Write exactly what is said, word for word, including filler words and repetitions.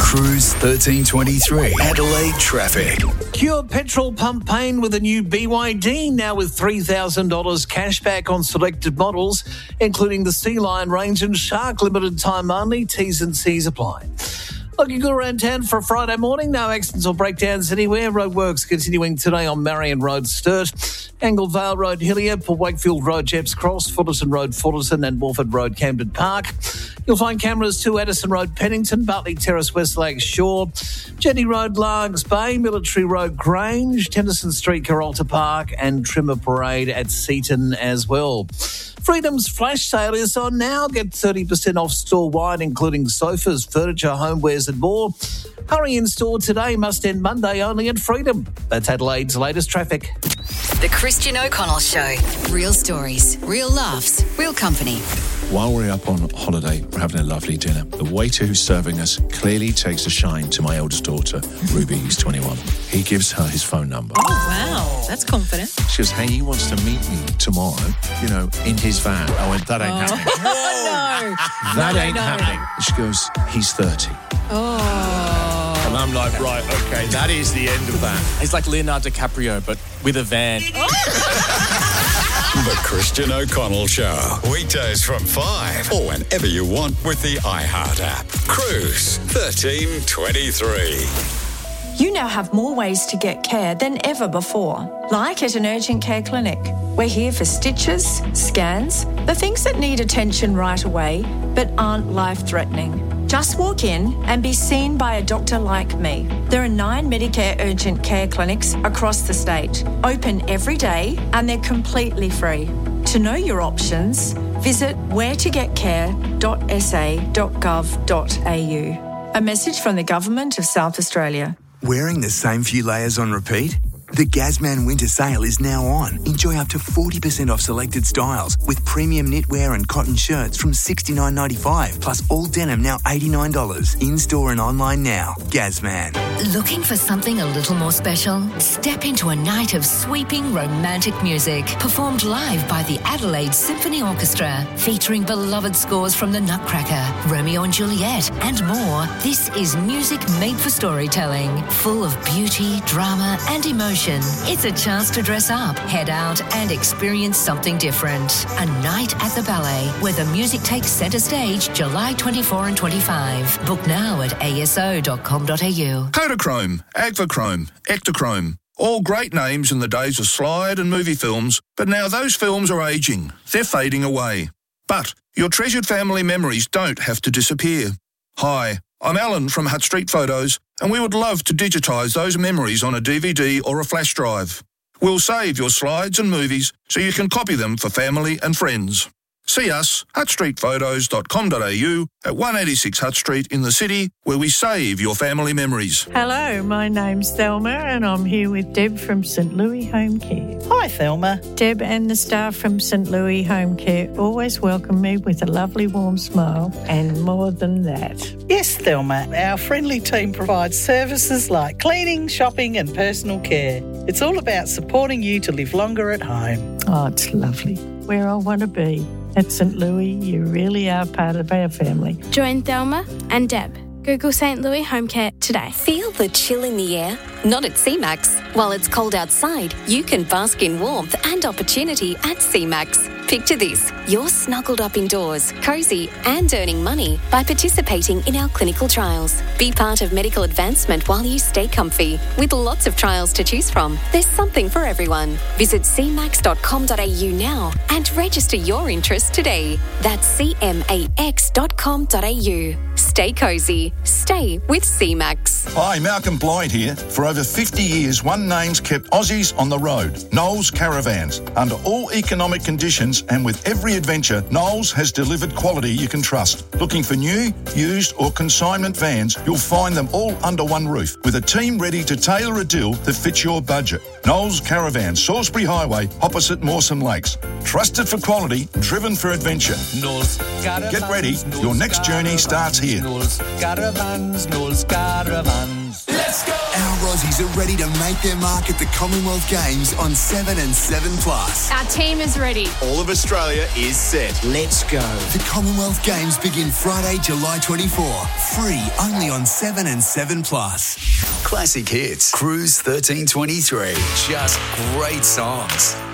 Cruise thirteen twenty-three, Adelaide traffic. Cure petrol pump pain with a new B Y D, now with three thousand dollars cash back on selected models, including the Sea Lion range and Shark, limited time only. T's and C's apply. Looking good around town for a Friday morning. No accidents or breakdowns anywhere. Roadworks continuing today on Marion Road, Sturt, Angle Vale Road, Hillier, Port Wakefield Road, Jepps Cross, Fullerton Road, Fullerton, and Morford Road, Camden Park. You'll find cameras to Addison Road, Pennington, Bartley Terrace, Westlake Shore, Jetty Road, Largs Bay, Military Road, Grange, Tennyson Street, Carolta Park, and Trimmer Parade at Seaton as well. Freedom's flash sale is on now. Get thirty percent off store-wide, including sofas, furniture, homewares and more. Hurry in store today, must end Monday only at Freedom. That's Adelaide's latest traffic. The Christian O'Connell Show. Real stories, real laughs, real company. While we're up on holiday, we're having a lovely dinner. The waiter who's serving us clearly takes a shine to my eldest daughter, Ruby, who's twenty-one. He gives her his phone number. Oh, wow. That's confident. She goes, hey, he wants to meet me tomorrow, you know, in his van. I went, that ain't Oh. happening. no. That No, ain't no. happening. And she goes, he's thirty. Oh. And I'm like, right, okay, that is the end of that. He's like Leonardo DiCaprio, but with a van. The Christian O'Connell Show. Weekdays from five or whenever you want with the iHeart app. Cruise thirteen twenty-three. You now have more ways to get care than ever before, like at an urgent care clinic. We're here for stitches, scans, the things that need attention right away but aren't life-threatening. Just walk in and be seen by a doctor like me. There are nine Medicare urgent care clinics across the state, open every day, and they're completely free. To know your options, visit where to get care dot s a dot gov dot a u. A message from the Government of South Australia. Wearing the same few layers on repeat? The Gazman Winter Sale is now on. Enjoy up to forty percent off selected styles with premium knitwear and cotton shirts from sixty-nine ninety-five, plus all denim now eighty-nine dollars. In-store and online now. Gazman. Looking for something a little more special? Step into a night of sweeping romantic music, performed live by the Adelaide Symphony Orchestra, featuring beloved scores from The Nutcracker, Romeo and Juliet, and more. This is music made for storytelling, full of beauty, drama, and emotion. It's a chance to dress up, head out, and experience something different. A night at the ballet, where the music takes centre stage July twenty-fourth and twenty-fifth. Book now at a s o dot com dot a u. Kodachrome, Agvachrome, Ectochrome. All great names in the days of slide and movie films, but now those films are ageing. They're fading away. But your treasured family memories don't have to disappear. Hi, I'm Alan from Hutt Street Photos, and we would love to digitise those memories on a D V D or a flash drive. We'll save your slides and movies so you can copy them for family and friends. See us, hutt street photos dot com dot a u, at one eighty-six Hutt Street in the city, where we save your family memories. Hello, my name's Thelma and I'm here with Deb from St Louis Home Care. Hi, Thelma. Deb and the staff from St Louis Home Care always welcome me with a lovely warm smile, and more than that. Yes, Thelma. Our friendly team provides services like cleaning, shopping and personal care. It's all about supporting you to live longer at home. Oh, it's lovely. Where I want to be. At St Louis, you really are part of our family. Join Thelma and Deb. Google St Louis Home Care today. Feel the chill in the air? Not at C MAX. While it's cold outside, you can bask in warmth and opportunity at C MAX. Picture this. You're snuggled up indoors, cosy and earning money by participating in our clinical trials. Be part of medical advancement while you stay comfy. With lots of trials to choose from, there's something for everyone. Visit c max dot com dot a u now and register your interest today. That's c max dot com dot a u. Stay cosy. Stay with C MAX. Hi, Malcolm Blyde here. For over fifty years, One Name's kept Aussies on the road. Knowles Caravans. Under all economic conditions and with every adventure, Knowles has delivered quality you can trust. Looking for new, used or consignment vans, you'll find them all under one roof with a team ready to tailor a deal that fits your budget. Knowles Caravans, Salisbury Highway, opposite Mawson Lakes. Trusted for quality, driven for adventure. Knowles Caravans. Get ready, your next journey starts here. Knowles Caravans, Knowles Caravans. Let's go! Our Aussies are ready to make their mark at the Commonwealth Games on seven and seven plus. Our team is ready. All of Australia is set. Let's go. The Commonwealth Games begin Friday, July twenty-fourth. Free only on seven and seven plus. Classic hits. Cruise thirteen twenty-three. Just great songs.